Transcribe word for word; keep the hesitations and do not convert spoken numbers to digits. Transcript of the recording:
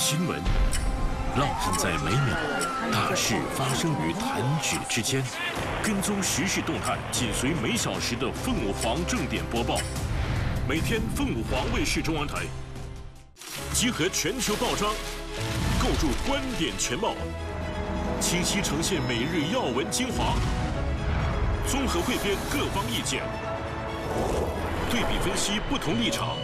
新闻烙印在每秒，大事发生于弹指之间。跟踪时事动态，紧随每小时的凤舞凰正点播报。每天凤舞凰卫视中文台，集合全球报章，构筑观点全貌，清晰呈现每日要闻精华，综合汇编各方意见，对比分析不同立场，